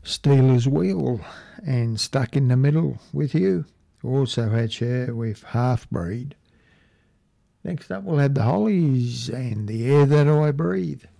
Stealers Wheel and Stuck in the Middle with you. Also had share with Half Breed. Next up we'll have the Hollies and The Air That I Breathe.